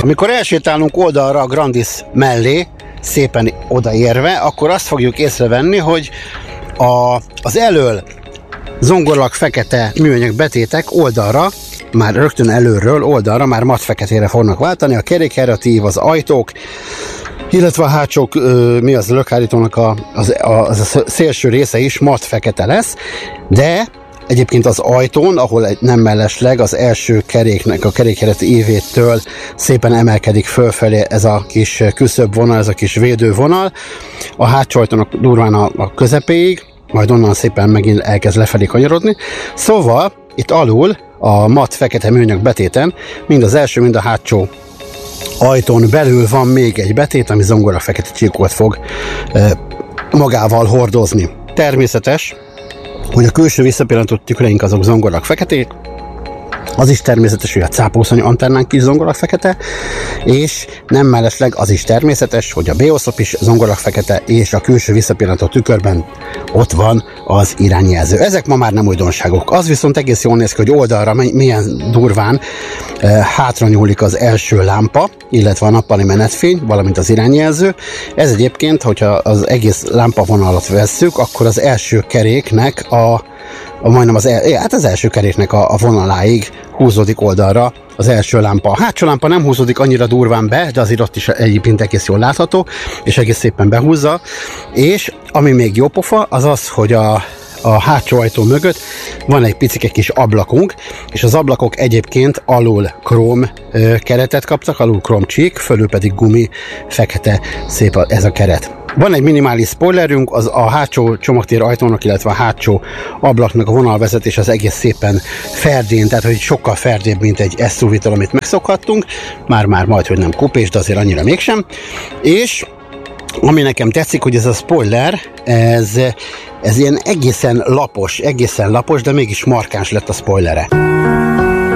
Amikor elsétálunk oldalra a Grandis mellé, szépen odaérve, akkor azt fogjuk észrevenni, hogy az elől zongorlag fekete műanyag betétek oldalra, már rögtön előről oldalra már matt feketére fognak váltani, a kerékháratív, az ajtók, illetve a hátsók, lökhárítónak a szélső része is matt fekete lesz, de egyébként az ajtón, ahol nem mellesleg az első keréknek, a kerékhárati ívétől szépen emelkedik fölfelé ez a kis küszöbvonal, ez a kis védővonal, a hátsó ajtónak durván a közepéig, majd onnan szépen megint elkezd lefelé kanyarodni. Szóval itt alul a matt fekete műanyag betéten mind az első, mind a hátsó ajtón belül van még egy betét, ami zongora fekete csíkot fog magával hordozni. Természetes, hogy a külső visszapillantó tüköreink azok zongorak feketék, az is természetes, hogy a cápószony antennánk is zongorak fekete, és nem mellesleg az is természetes, hogy a B-oszlop is zongorak fekete, és a külső visszapillantó tükörben ott van az irányjelző. Ezek ma már nem újdonságok. Az viszont egész jól néz ki, hogy oldalra milyen durván hátra nyúlik az első lámpa, illetve a nappali menetfény, valamint az irányjelző. Ez egyébként, hogyha az egész lámpavonalat vesszük, akkor az első keréknek majdnem az első keréknek a vonaláig húzódik oldalra az első lámpa. A hátsó lámpa nem húzódik annyira durván be, de azért ott is egyébként egész jól látható, és egész szépen behúzza. És ami még jó pofa, az az, hogy a hátsó ajtó mögött van egy picike kis ablakunk, és az ablakok egyébként alul króm keretet kaptak, alul króm csík, fölül pedig gumi, fekete, szép ez a keret. Van egy minimális spoilerünk, az a hátsó csomagtér ajtónak, illetve a hátsó ablaknak a vonalvezetés az egész szépen ferdén, tehát hogy sokkal ferdébb, mint egy SUV-től, amit megszokhattunk, már majd, hogy nem kupés, de azért annyira mégsem, és ami nekem tetszik, hogy ez a spoiler, ez ilyen egészen lapos, de mégis markáns lett a spoilere.